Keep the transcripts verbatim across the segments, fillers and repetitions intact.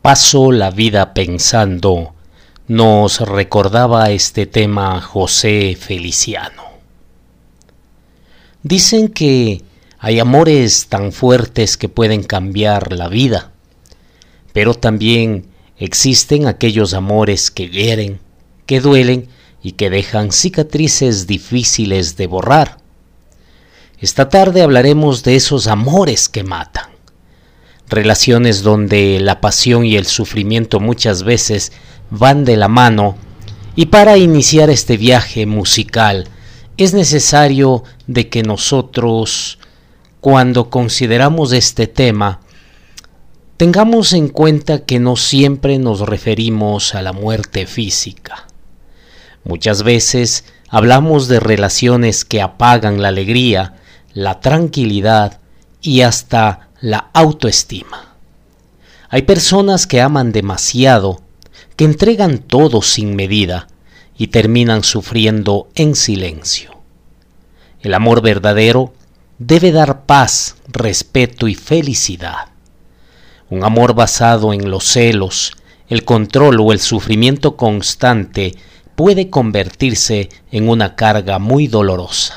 Paso la vida pensando, nos recordaba este tema José Feliciano. Dicen que hay amores tan fuertes que pueden cambiar la vida, pero también existen aquellos amores que hieren, que duelen y que dejan cicatrices difíciles de borrar. Esta tarde hablaremos de esos amores que matan, relaciones donde la pasión y el sufrimiento muchas veces van de la mano, y para iniciar este viaje musical es necesario de que nosotros, cuando consideramos este tema, tengamos en cuenta que no siempre nos referimos a la muerte física. Muchas veces hablamos de relaciones que apagan la alegría, la tranquilidad y hasta la autoestima. Hay personas que aman demasiado, que entregan todo sin medida y terminan sufriendo en silencio. El amor verdadero debe dar paz, respeto y felicidad. Un amor basado en los celos, el control o el sufrimiento constante puede convertirse en una carga muy dolorosa.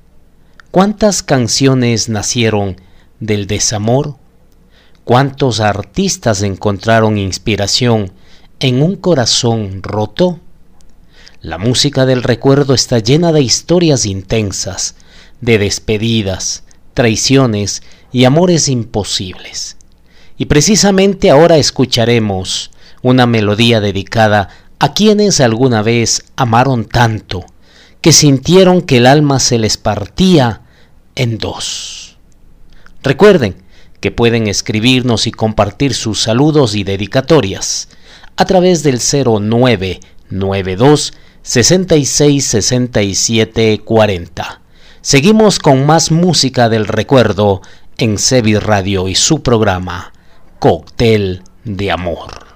¿Cuántas canciones nacieron del desamor? ¿Cuántos artistas encontraron inspiración en un corazón roto? La música del recuerdo está llena de historias intensas, de despedidas, traiciones y amores imposibles. Y precisamente ahora escucharemos una melodía dedicada a quienes alguna vez amaron tanto, que sintieron que el alma se les partía en dos. Recuerden que pueden escribirnos y compartir sus saludos y dedicatorias a través del cero nueve nueve dos, sesenta y seis, sesenta y siete, cuarenta. Seguimos con más música del recuerdo en Sevi Radio y su programa Cóctel de Amor.